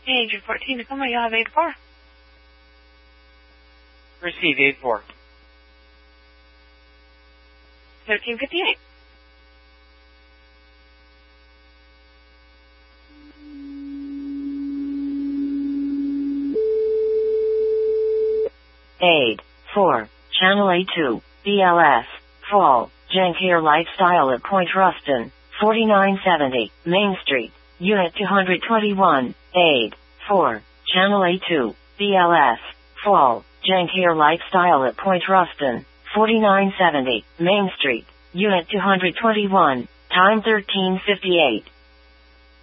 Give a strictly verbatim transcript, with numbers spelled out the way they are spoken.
Agent fourteen to come on, you have eight four. Receive eight four. thirteen fifty-eight. eight four, Channel A two, B L S, Fall, Jankier Lifestyle at Point Ruston, forty-nine seventy, Main Street, Unit two twenty-one, eight four, Channel A two, B L S, Fall, Jankier Lifestyle at Point Ruston, forty-nine seventy, Main Street, Unit two twenty-one, time thirteen fifty-eight.